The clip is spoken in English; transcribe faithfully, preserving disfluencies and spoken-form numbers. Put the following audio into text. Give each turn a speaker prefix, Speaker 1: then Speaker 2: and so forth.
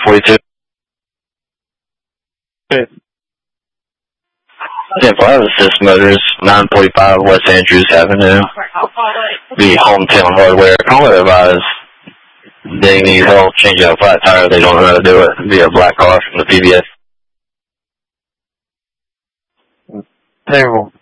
Speaker 1: forty-two.
Speaker 2: Okay.
Speaker 1: ten five Assist Motors, nine forty-five West Andrews Avenue. The Hometown Hardware. Call it advise. They need help changing a flat tire. They don't know how to do it. It'd be a black car from the P B S.
Speaker 2: Terrible.